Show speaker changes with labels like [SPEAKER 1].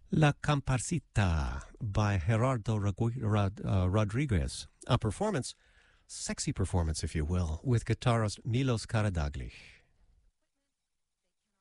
[SPEAKER 1] La Comparsita by Gerardo Rodriguez. A performance, sexy performance, if you will, with guitarist Milos Karadagli.